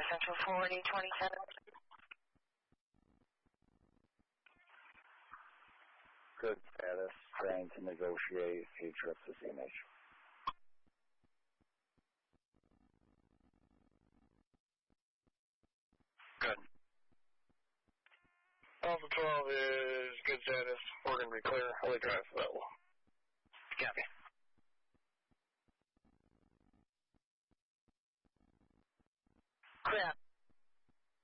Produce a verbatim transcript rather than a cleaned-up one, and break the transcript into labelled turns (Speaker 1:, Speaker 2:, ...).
Speaker 1: Central forty twenty-seven.
Speaker 2: Good status. Trying to negotiate a trip to C M H.
Speaker 3: Good. Alpha twelve is good status. We're going to be clear. Holy drive for that one.
Speaker 4: Copy.
Speaker 1: Clear.